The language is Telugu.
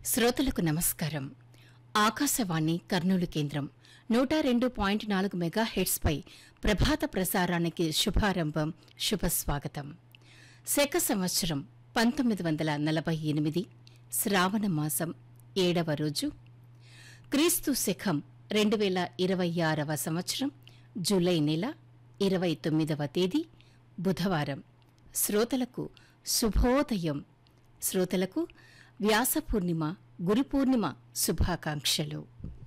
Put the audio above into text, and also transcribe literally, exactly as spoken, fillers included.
శ్రోతలకు నమస్కారం. ఆకాశవాణి కర్నూలు కేంద్రం నూట రెండు పాయింట్ నాలుగు మెగా హెర్ట్స్ పై ప్రభాత ప్రసారానికి శుభారంభం, శుభస్వాగతం. శక సంవత్సరం పంతొమ్మిది వందల నలభై ఎనిమిది శ్రావణ మాసం ఏడవ రోజు, క్రీస్తు శకం రెండు వేల ఇరవై ఆరవ సంవత్సరం జూలై నెల ఇరవై తొమ్మిదవ తేదీ బుధవారం. శ్రోతలకు శుభోదయం. శ్రోతలకు వ్యాస పూర్ణిమ, గురు పూర్ణిమ శుభాకాంక్షలు.